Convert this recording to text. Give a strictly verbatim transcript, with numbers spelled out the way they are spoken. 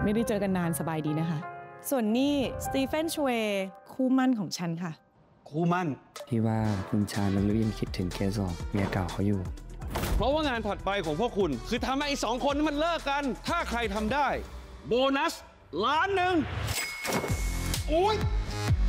ไม่ได้เจอกันนานสบายดีนะคะส่วนนี่สตีเฟนชเวย์คู่มั่นของฉันค่ะคู่มั่นพี่ว่าคุณชาแล้วยังคิดถึงเคสออกเมียเก่าเขาอยู่เพราะว่างานถัดไปของพวกคุณคือทำให้ไอ้สองคนนี้มันเลิกกันถ้าใครทำได้โบนัสล้านหนึ่งโอ้ย